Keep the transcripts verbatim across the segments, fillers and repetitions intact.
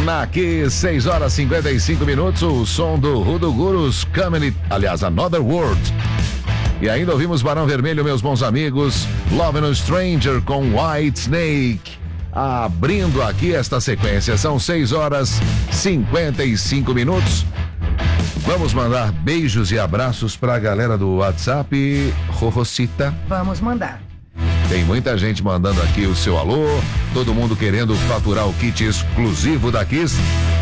Na Kiss, seis horas e cinquenta e cinco minutos, o som do Rudo Gurus, Coming, aliás, Another World. E ainda ouvimos Barão Vermelho, meus bons amigos, Love and a Stranger com White Snake. Abrindo aqui esta sequência, são seis horas e cinquenta e cinco minutos. Vamos mandar beijos e abraços pra galera do WhatsApp, Rorocita. Vamos mandar. Tem muita gente mandando aqui o seu alô, todo mundo querendo faturar o kit exclusivo da Kiss.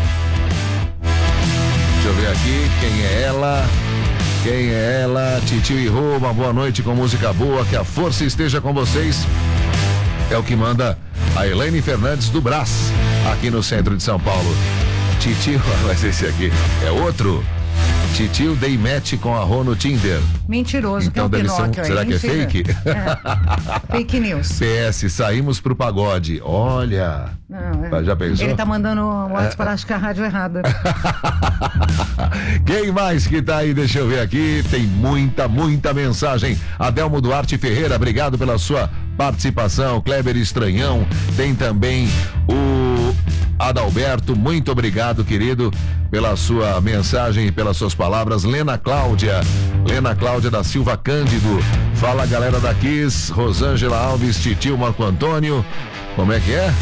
Deixa eu ver aqui, quem é ela? Quem é ela? Titio e Rô, uma boa noite com música boa, que a força esteja com vocês. É o que manda a Elaine Fernandes do Brás, aqui no centro de São Paulo. Titio, mas esse aqui é outro. Titio dei match com a Rô no Tinder. Mentiroso, então, que é o Pinóquio Pinóquio aí. Será que é fake? É. Fake news. P S, saímos pro pagode. Olha. Não, é. Já pensou? Ele tá mandando um WhatsApp para acho que a rádio errada. Quem mais que tá aí? Deixa eu ver aqui. Tem muita, muita mensagem. Adelmo Duarte Ferreira, obrigado pela sua participação. Kleber Estranhão. Tem também o Adalberto, muito obrigado, querido, pela sua mensagem e pelas suas palavras. Lena Cláudia, Lena Cláudia da Silva Cândido. Fala, galera da Kiss. Rosângela Alves, Titio Marco Antônio. Como é que é?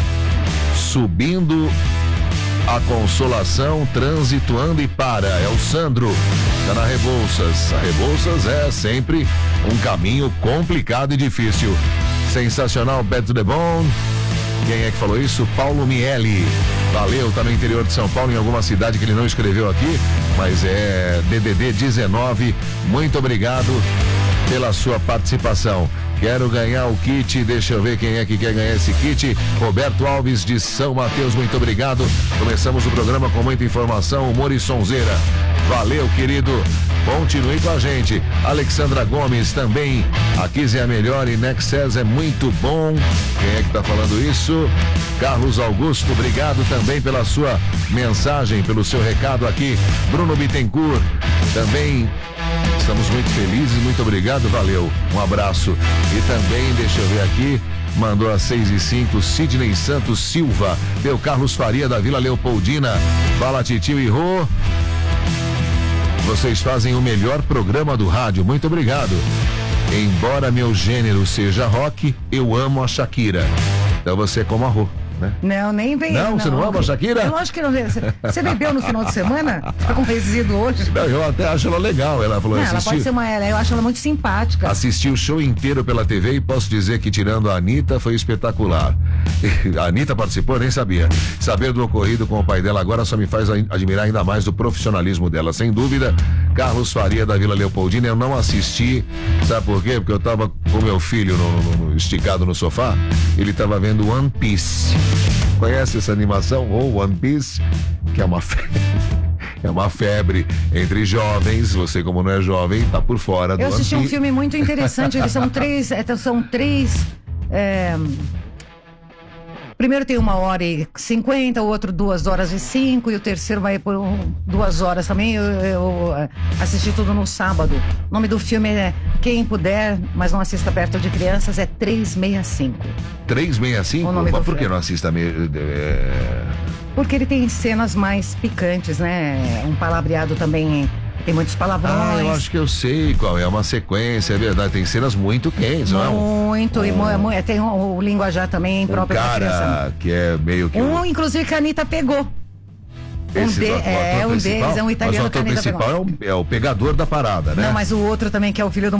Subindo a Consolação, trânsito anda e para. É o Sandro, tá na Rebouças. A Rebouças é sempre um caminho complicado e difícil. Sensacional, Bad to the Bone. Quem é que falou isso? Paulo Miele. Valeu, tá no interior de São Paulo, em alguma cidade que ele não escreveu aqui, mas é D D D dezenove. Muito obrigado pela sua participação. Quero ganhar o kit, deixa eu ver quem é que quer ganhar esse kit. Roberto Alves de São Mateus, muito obrigado. Começamos o programa com muita informação, humor e sonzeira. Valeu, querido. Continue com a gente. Alexandra Gomes também. A Kiss é a melhor e Nexus é muito bom. Quem é que tá falando isso? Carlos Augusto, obrigado também pela sua mensagem, pelo seu recado aqui. Bruno Bittencourt, também estamos muito felizes, muito obrigado, valeu. Um abraço. E também, deixa eu ver aqui, mandou a seis e cinco, Sidney Santos Silva. Deu Carlos Faria da Vila Leopoldina. Fala, Titio e Rô. Vocês fazem o melhor programa do rádio, muito obrigado. Embora meu gênero seja rock, eu amo a Shakira. Então você é como a Rô, né? Não, nem vem. Não, não, você não ama a Shakira? É lógico que não. Você, você bebeu no final de semana? Fica com resíduo hoje? Não, eu até acho ela legal. Ela falou, não, ela pode ser uma. Eu acho ela muito simpática. Assisti o show inteiro pela T V e posso dizer que, tirando a Anitta, foi espetacular. A Anitta participou, eu nem sabia. Saber do ocorrido com o pai dela agora só me faz admirar ainda mais o profissionalismo dela. Sem dúvida, Carlos Faria da Vila Leopoldina, eu não assisti. Sabe por quê? Porque eu tava com meu filho no, no, no, esticado no sofá. Ele tava vendo One Piece. Conhece essa animação? Ou One Piece? Que é uma febre. É uma febre entre jovens. Você, como não é jovem, tá por fora do Eu assisti One um Piece. filme muito interessante. Eles são três. São três. É... Primeiro tem uma hora e cinquenta, o outro duas horas e cinco, e o terceiro vai por um, duas horas também. Eu, eu assisti tudo no sábado. O nome do filme é Quem Puder, mas não assista perto de crianças, é trezentos e sessenta e cinco. trezentos e sessenta e cinco? O nome Mas do por que filme. não assista mesmo? É... Porque ele tem cenas mais picantes, né? Um palavreado também. Tem muitos palavrões. Ah, eu acho que eu sei qual é, uma sequência, é verdade, tem cenas muito quentes, não é? Um, Muito, e um, mu- tem o, o linguajar também um próprio da criança. cara que é meio que... Um, o- inclusive, que a Anitta pegou. Um esse de, do- o ator é, um principal? deles é um Mas o italiano que a ator Anitta principal pegou. é o, é o pegador da parada, né? Não, mas o outro também, que é o filho do